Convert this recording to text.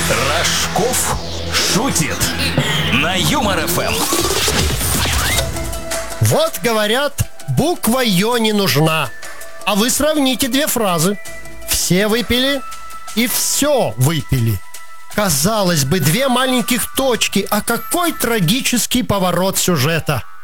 Рожков шутит на Юмор ФМ. Вот говорят, буква Ё не нужна. А вы сравните две фразы. Все выпили и все выпили. Казалось бы, две маленьких точки, а какой трагический поворот сюжета.